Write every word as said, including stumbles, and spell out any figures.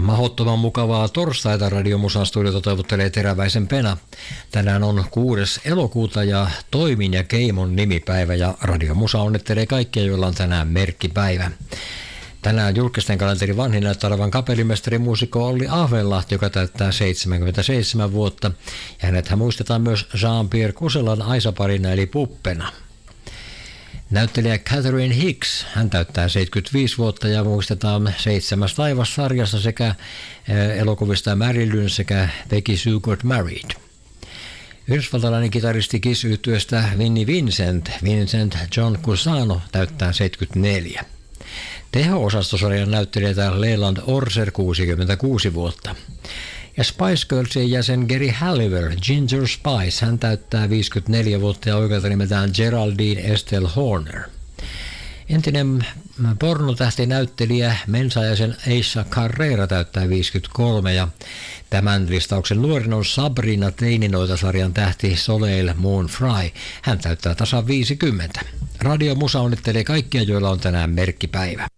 Mahdottoman mukavaa torstaita Radiomusan studiota toivottelee Teräväisen Pena. Tänään on kuudes elokuuta ja Toimin ja Keimon nimipäivä ja Radiomusa onnittelee kaikkia, joilla on tänään merkkipäivä. Tänään julkisten kalenterin vanhin näyttää olevan kapellimestari muusikko Olli Ahvenlahti, joka täyttää seitsemänkymmentäseitsemän vuotta. Ja hänethän muistetaan myös Jean-Pierre Kuselan aisaparina eli puppena. Näyttelijä Catherine Hicks, hän täyttää seitsemänkymmentäviisi vuotta ja muistetaan Seitsemäs taivas-sarjasta sekä elokuvista Marilyn sekä Peggy Sue Got Married. Yhdysvaltalainen kitaristi Kiss-yhtyeestä Vinnie Vincent, Vincent John Cusano täyttää seitsemänkymmentäneljä. Teho-osastosarjan näyttelijä Leland Orser kuusikymmentäkuusi vuotta. Ja Spice Girlsien jäsen Geri Halliver, Ginger Spice, hän täyttää viisikymmentäneljä vuotta ja oikealta nimeltään Geraldine Estelle Horner. Entinen pornotähtinäyttelijä mensaajaisen Aisha Carrera täyttää viisikymmentäkolme ja tämän listauksen nuorin on Sabrina Teininoita-sarjan tähti Soleil Moon Frye. Hän täyttää tasan viisikymmentä. Radio Musa onnittelee kaikkia, joilla on tänään merkkipäivä.